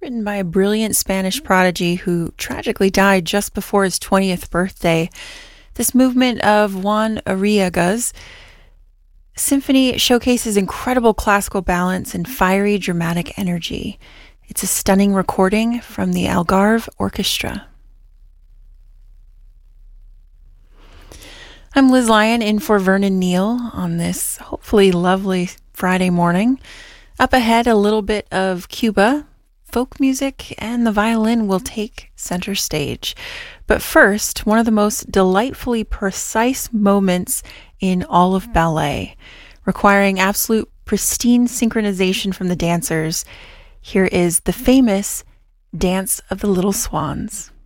written by a brilliant Spanish prodigy who tragically died just before his 20th birthday. This movement of Juan Arriaga's symphony showcases incredible classical balance and fiery dramatic energy. It's a stunning recording from the Algarve Orchestra. I'm Liz Lyon in for Vernon Neal on this hopefully lovely Friday morning. Up ahead, a little bit of Cuba, folk music, and the violin will take center stage. But first, one of the most delightfully precise moments in all of ballet, requiring absolute pristine synchronization from the dancers. Here is the famous Dance of the Little Swans.